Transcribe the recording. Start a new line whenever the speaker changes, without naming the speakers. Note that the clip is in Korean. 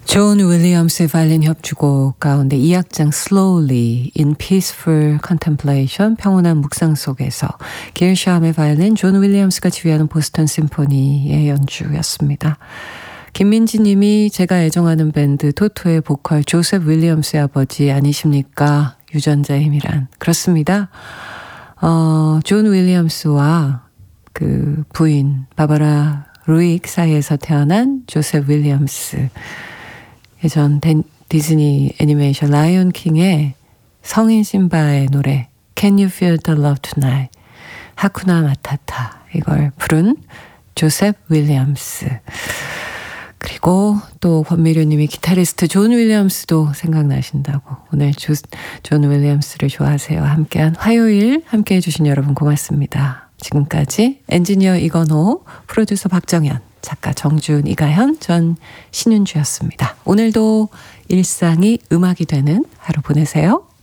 존 윌리엄스의 바이올린 협주곡 가운데 2악장 Slowly in Peaceful Contemplation 평온한 묵상 속에서 게르샴의 바이올린, 존 윌리엄스가 지휘하는 보스턴 심포니의 연주였습니다. 김민지 님이 제가 애정하는 밴드 토토의 보컬 조셉 윌리엄스의 아버지 아니십니까? 유전자의 힘이란. 그렇습니다. 존 윌리엄스와 그 부인 바바라 루익 사이에서 태어난 조셉 윌리엄스. 예전 디즈니 애니메이션 라이온 킹의 성인 심바의 노래 Can You Feel the Love Tonight, 하쿠나 마타타, 이걸 부른 조셉 윌리엄스. 그리고 또 권미료님이 기타리스트 존 윌리엄스도 생각나신다고. 오늘 존 윌리엄스를 좋아하세요. 함께한 화요일 함께해 주신 여러분 고맙습니다. 지금까지 엔지니어 이건호, 프로듀서 박정현, 작가 정준, 이가현, 전 신윤주였습니다. 오늘도 일상이 음악이 되는 하루 보내세요.